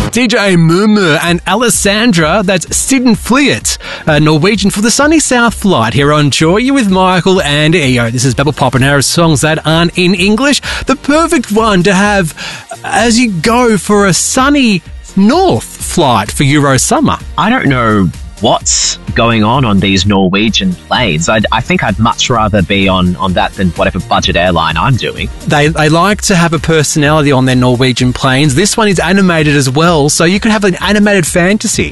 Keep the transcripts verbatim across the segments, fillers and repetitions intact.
D J Mumu and Alessandra, that's Sidden Fliet, uh, Norwegian for the sunny South Flight here on Joy. You with Michael and E O. This is Bubble Pop and our songs that aren't in English. The perfect one to have as you go for a sunny north flight for Euro summer. I don't know what's going on on these Norwegian planes. I'd, I think I'd much rather be on, on that than whatever budget airline I'm doing. They they like to have a personality on their Norwegian planes. This one is animated as well, so you can have an animated fantasy.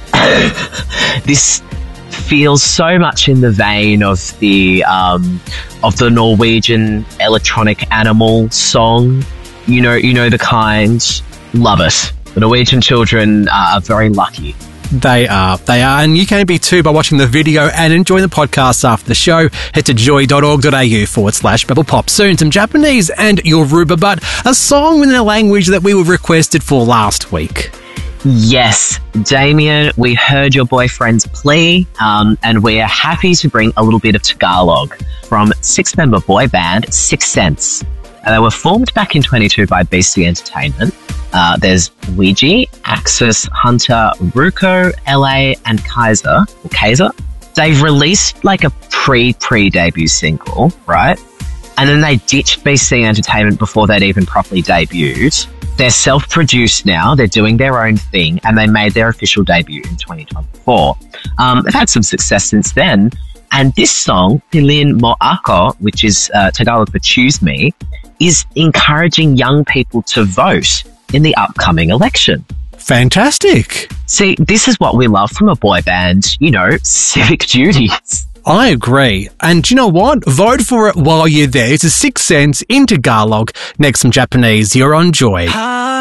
This feels so much in the vein of the um, of the Norwegian electronic animal song. You know, you know the kind. Love it. The Norwegian children are very lucky. They are. They are. And you can be too by watching the video and enjoying the podcast after the show. Head to joy.org.au forward slash Bubble Pop. Soon some Japanese and Yoruba, but a song in a language that we were requested for last week. Yes, Damien, we heard your boyfriend's plea, um, and we're happy to bring a little bit of Tagalog from six-member boy band Six Sense. Uh, they were formed back in twenty-two by B C Entertainment. Uh, there's Ouija, Axis, Hunter, Ruko, L A, and Kaiser, or Kaiser. They've released like a pre-pre-debut single, right? And then they ditched B C Entertainment before they'd even properly debuted. They're self-produced now, they're doing their own thing, and they made their official debut in twenty twenty-four. Um, they've had some success since then, and this song, Pilin Mo Ako, which is uh, Tagalog for Choose Me, is encouraging young people to vote in the upcoming election. Fantastic. See, this is what we love from a boy band, you know, civic duties. I agree. And do you know what? Vote for it while you're there. It's a Six Sense in Tagalog. Next, some Japanese. You're on Joy.